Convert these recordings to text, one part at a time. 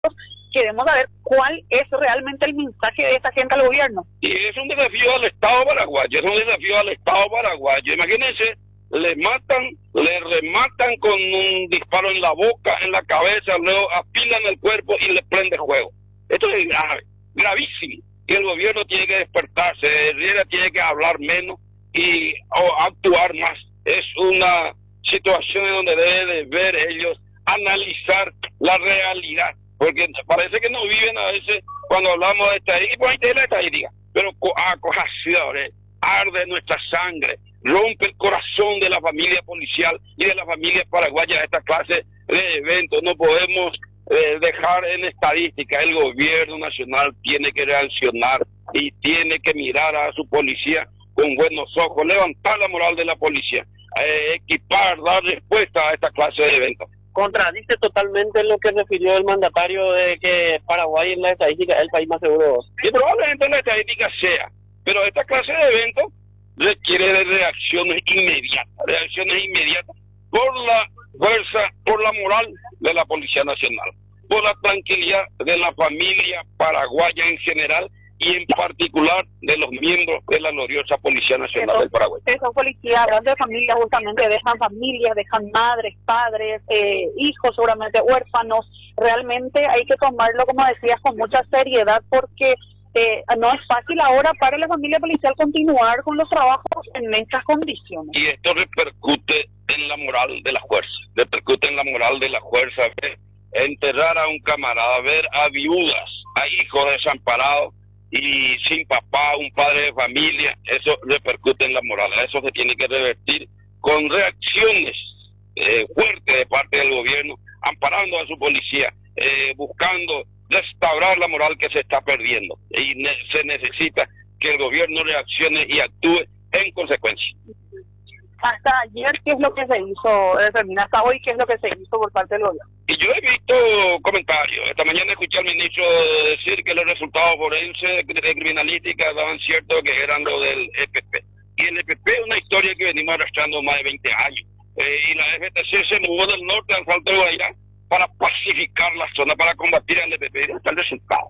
queremos saber cuál es realmente el mensaje de esa gente al gobierno. Y es un desafío al Estado paraguayo, es un desafío al Estado paraguayo. Imagínense, le rematan con un disparo en la boca, en la cabeza, luego apilan el cuerpo y le prende fuego. Esto es grave, gravísimo. Y el gobierno tiene que despertarse, Herrera tiene que hablar menos y actuar más. Es una situación en donde debe de ver ellos, analizar la realidad, porque parece que no viven a veces cuando hablamos de estadística, y pues ahí tiene la estadística, pero acojaciones, arde nuestra sangre, rompe el corazón de la familia policial y de la familia paraguaya esta clase de eventos. No podemos dejar en estadística. El gobierno nacional tiene que reaccionar y tiene que mirar a su policía con buenos ojos, levantar la moral de la policía, equipar, dar respuesta a esta clase de eventos. Contradice totalmente lo que refirió el mandatario de que Paraguay en la estadística es el país más seguro. Y probablemente la estadística sea, pero esta clase de eventos requiere de reacciones inmediatas por la fuerza, por la moral de la Policía Nacional, por la tranquilidad de la familia paraguaya en general y en particular de los miembros de la gloriosa Policía Nacional del Paraguay. Esos policías, grandes familias, justamente dejan familias, dejan madres, padres, hijos, seguramente huérfanos. Realmente hay que tomarlo, como decías, con mucha seriedad, porque no es fácil ahora para la familia policial continuar con los trabajos en estas condiciones. Y esto repercute en la moral de la fuerza, ver enterrar a un camarada, ver a viudas, a hijos desamparados y sin papá, un padre de familia. Eso repercute en la moral. Eso se tiene que revertir con reacciones fuertes de parte del gobierno, amparando a su policía, buscando restaurar la moral que se está perdiendo, y se necesita que el gobierno reaccione y actúe en consecuencia. Hasta ayer, ¿qué es lo que se hizo, Fermín? Hasta hoy, ¿qué es lo que se hizo por parte del gobierno? Y yo he visto comentarios. Esta mañana escuché al ministro decir que los resultados forenses de criminalística daban cierto que eran lo del EPP. Y el EPP es una historia que venimos arrastrando más de 20 años. Y la FTC se mudó del norte al Salto de Guairá para pacificar la zona, para combatir al EPP. ¿Dónde está el resultado?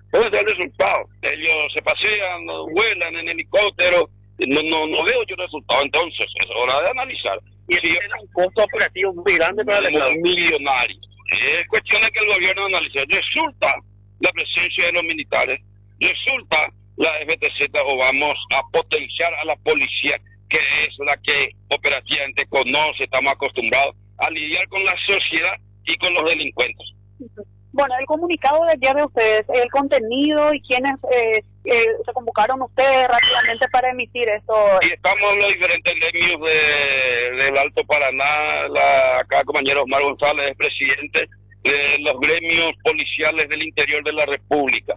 Ellos se pasean, vuelan en helicóptero. No veo yo resultado. Entonces es hora de analizar. Y si es un costo operativo muy grande para el Estado. Millonario. Es cuestión de que el gobierno analice. Resulta la presencia de los militares, resulta la FTZ, o vamos a potenciar a la policía, que es la que operativamente conoce, estamos acostumbrados a lidiar con la sociedad y con los delincuentes. Bueno, el comunicado de ayer de ustedes, el contenido y quiénes se convocaron ustedes rápidamente para emitir esto. Y estamos los diferentes gremios del Alto Paraná, acá compañero Omar González es presidente de los gremios policiales del interior de la República.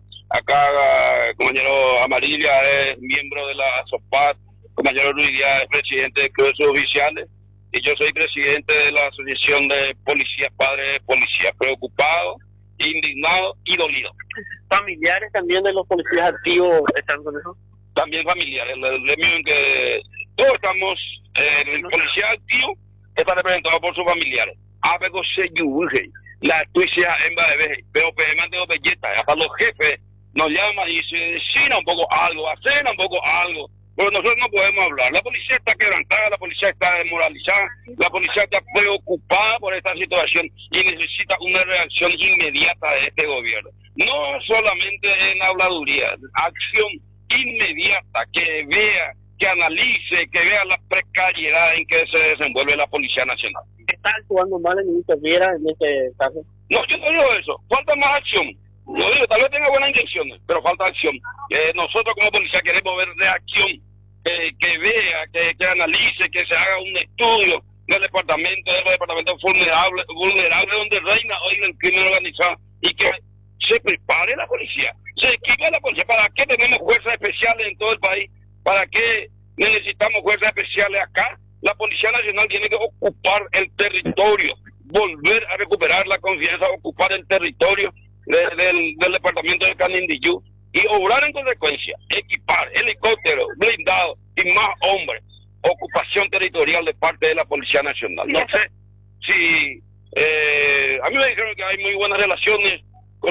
Acá compañero Amarilla es miembro de la SOPAT, compañero Luis Díaz es presidente de Clubes Oficiales, y yo soy presidente de la Asociación de Policías, Padres de Policías, preocupado, indignado y dolido. ¿Familiares también de los policías activos están con eso? También familiares, el gremio en que todos estamos, el policía activo está representado por sus familiares. Apego se yuje, la tuya en BDB, pero pedimos belleta, hasta los jefes nos llaman y dicen, cena un poco algo, acena un poco algo. Pero nosotros no podemos hablar. La policía está quebrantada, la policía está desmoralizada, la policía está preocupada por esta situación y necesita una reacción inmediata de este gobierno. No solamente en habladuría, acción inmediata, que vea, que analice, que vea la precariedad en que se desenvuelve la Policía Nacional. ¿Está actuando mal el ministro Viera en este caso? No, yo no digo eso. Falta más acción. Lo digo, tal vez tenga buenas intenciones, pero falta acción. Nosotros como policía queremos ver reacción, que vea, que analice, que se haga un estudio de los departamentos vulnerables donde reina hoy el crimen organizado, y que se prepare la policía, se equipe la policía. ¿Para qué tenemos fuerzas especiales en todo el país? ¿Para qué necesitamos fuerzas especiales acá? La Policía Nacional tiene que ocupar el territorio, volver a recuperar la confianza, ocupar el territorio del departamento de Canindiyú y obrar en consecuencia, equipar helicópteros, blindados y más hombres, ocupación territorial de parte de la Policía Nacional. No sé si a mí me dijeron que hay muy buenas relaciones